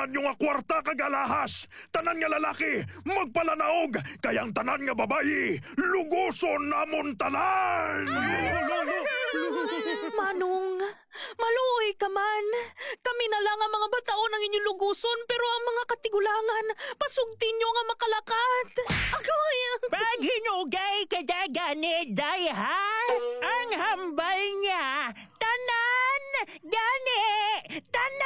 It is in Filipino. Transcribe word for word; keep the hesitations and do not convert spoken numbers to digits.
tanan yung nga kwarta kagalahas, tanan nga lalaki, magpalanaog, kayang tanan nga babayi, luguson namon tanan! Manong, maluoy ka man. Kami na lang ang mga bataon ang inyong luguson, pero ang mga katigulangan, pasugtin nyo nga makalakat. Agoy! Pag hinugay ka gani, day ha? Ang hambal niya, tanan, gani, tanan!